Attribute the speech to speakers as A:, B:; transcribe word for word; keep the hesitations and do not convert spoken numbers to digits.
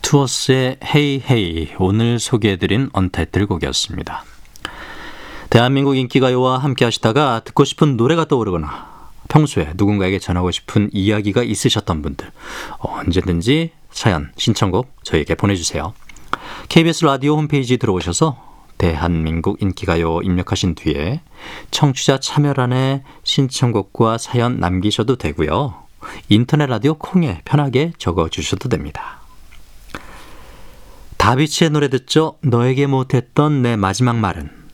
A: 투어스의 헤이 헤이, 오늘 소개해드린 언타이틀 곡이었습니다. 대한민국 인기가요와 함께 하시다가 듣고 싶은 노래가 떠오르거나 평소에 누군가에게 전하고 싶은 이야기가 있으셨던 분들, 언제든지 사연, 신청곡 저희에게 보내주세요. 케이비에스 라디오 홈페이지 들어오셔서 대한민국 인기가요 입력하신 뒤에 청취자 참여란에 신청곡과 사연 남기셔도 되고요. 인터넷 라디오 콩에 편하게 적어주셔도 됩니다. 다비치의 노래 듣죠? 너에게 못했던 내 마지막 말은.